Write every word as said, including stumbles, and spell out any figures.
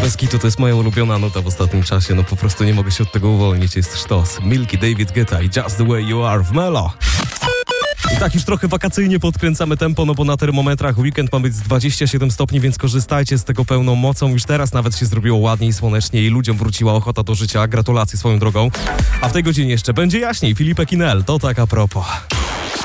Bez kitu to jest moja ulubiona nuta w ostatnim czasie, no po prostu nie mogę się od tego uwolnić, jest sztos. Milky, David Guetta i Just the Way You Are w Melo. I tak już trochę wakacyjnie podkręcamy tempo, no bo na termometrach weekend ma być z dwadzieścia siedem stopni, więc korzystajcie z tego pełną mocą. Już teraz nawet się zrobiło ładniej, słonecznie i ludziom wróciła ochota do życia. Gratulacje swoją drogą. A w tej godzinie jeszcze będzie jaśniej. Filipek i Nel, to tak a propos.